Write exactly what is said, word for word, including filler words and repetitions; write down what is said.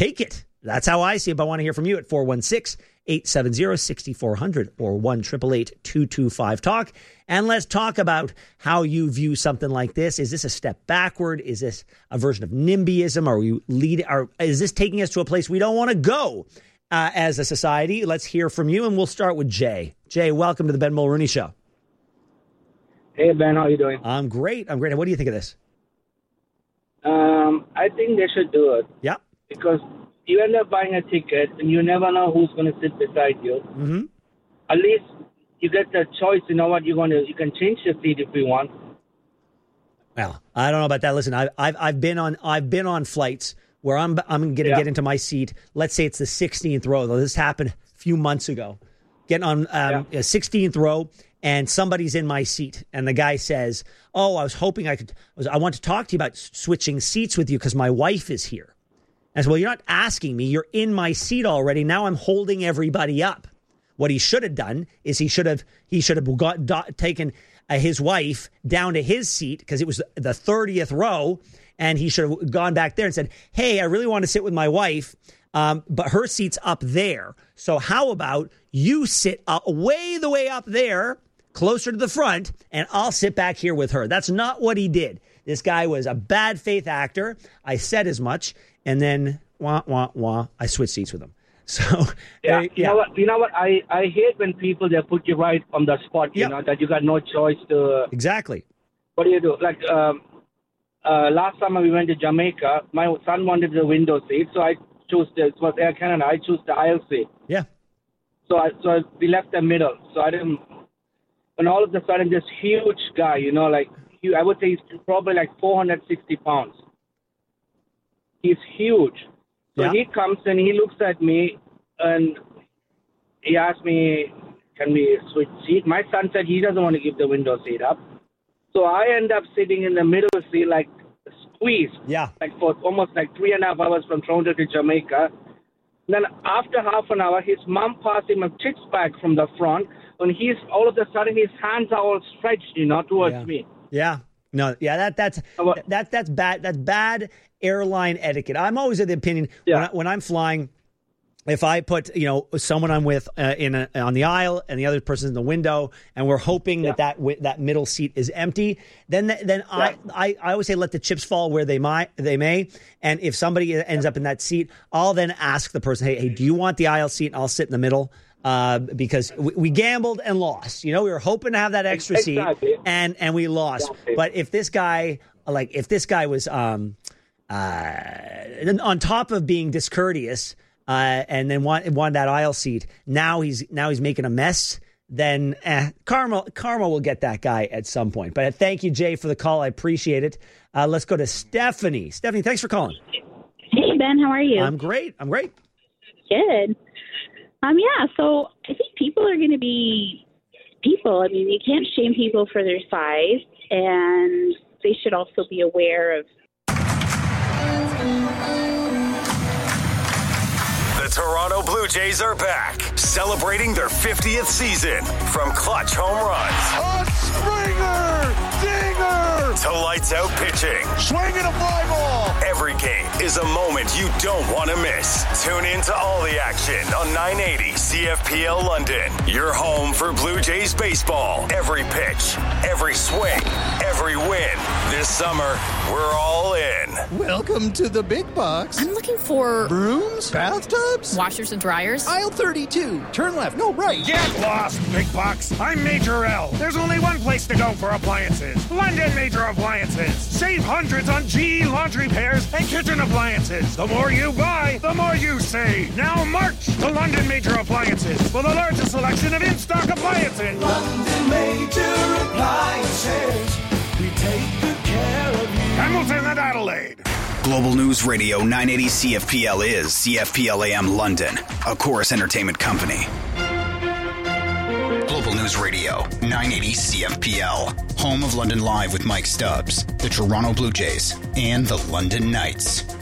take it. That's how I see it. But I want to hear from you at four one six, eight seven zero, six four zero zero or one eight eight eight, two two five, talk. And let's talk about how you view something like this. Is this a step backward? Is this a version of NIMBYism? Are we lead? Are, is this taking us to a place we don't want to go uh, as a society? Let's hear from you, and we'll start with Jay. Jay, welcome to the Ben Mulroney Show. Hey, Ben, how are you doing? I'm great. I'm great. What do you think of this? Um, I think they should do it. Yeah. Because you end up buying a ticket, and you never know who's going to sit beside you. Mm-hmm. At least you get the choice. You know what you're going to. You can change the seat if you want. Well, I don't know about that. Listen, I've I've, I've been on I've been on flights where I'm I'm going to yeah. get into my seat. Let's say it's the sixteenth row. Though this happened a few months ago. Getting on um, yeah. sixteenth row, and somebody's in my seat, and the guy says, "Oh, I was hoping I could. I, was, I want to talk to you about switching seats with you because my wife is here." I said, "Well, you're not asking me. You're in my seat already. Now I'm holding everybody up." What he should have done is he should have he should have got do, taken uh, his wife down to his seat because it was the thirtieth row, and he should have gone back there and said, "Hey, I really want to sit with my wife, um, but her seat's up there. So how about you sit up, way the way up there, closer to the front, and I'll sit back here with her." That's not what he did. This guy was a bad faith actor. I said as much, and then wah wah wah. I switched seats with him. So yeah, uh, you yeah. know what? You know what? I, I hate when people they put you right on the spot. You yep. know that you got no choice to. Exactly. What do you do? Like um, uh, last summer we went to Jamaica. My son wanted the window seat, so I chose the it was Air Canada. I chose the aisle seat. Yeah. So I so we left the middle. So I didn't. And all of a sudden, this huge guy, you know, like he, I would say he's probably like four hundred sixty pounds. He's huge. So yeah. he comes and he looks at me and he asked me, "Can we switch seat?" My son said he doesn't want to give the window seat up. So I end up sitting in the middle seat, like squeezed. Yeah. Like for almost like three and a half hours from Toronto to Jamaica. And then after half an hour, his mom passed him a chicks bag from the front. And he's all of a sudden his hands are all stretched, you know, towards yeah. me. Yeah. No, yeah, that that's that, that that's bad. That's bad airline etiquette. I'm always of the opinion yeah. when, I, when I'm flying, if I put, you know, someone I'm with uh, in a, on the aisle and the other person's in the window, and we're hoping yeah. that that, that middle seat is empty, then then yeah. I, I I always say let the chips fall where they might they may. And if somebody ends yeah. up in that seat, I'll then ask the person, hey, hey, do you want the aisle seat? And I'll sit in the middle. Uh, because we, we gambled and lost. You know, we were hoping to have that extra exactly. seat, and and we lost. Exactly. But if this guy, like, if this guy was um, uh, on top of being discourteous, uh, and then want wanted that aisle seat, now he's now he's making a mess. Then eh, karma karma will get that guy at some point. But thank you, Jay, for the call. I appreciate it. Uh, let's go to Stephanie. Stephanie, thanks for calling. Hey Ben, how are you? I'm great. I'm great. Good. Um, yeah, so I think people are going to be people. I mean, you can't shame people for their size, and they should also be aware of. The Toronto Blue Jays are back, celebrating their fiftieth season. From clutch home runs. A Springer! Dinger! To lights out pitching. Swinging a fly ball! Every game is a moment you don't want to miss. Tune in to all the action on nine eighty C F P L London. Your home for Blue Jays baseball. Every pitch, every swing, every win. This summer, we're all in. Welcome to the big box. I'm looking for... brooms? Bathtubs? Washers and dryers? Aisle thirty-two. Turn left. No, right. Get lost, big box. I'm Major L. There's only one place to go for appliances. London Major Appliances. Save hundreds on G E laundry pairs and kitchen appliances. The more you buy, the more you save. Now march to London Major Appliances for the largest selection of in-stock appliances. London Major Appliances. We take good care of you. Hamilton and Adelaide. Global News Radio nine eighty C F P L is C F P L A M London, a Chorus Entertainment company. Global News Radio nine eighty C F P L, home of London Live with Mike Stubbs, the Toronto Blue Jays, and the London Knights.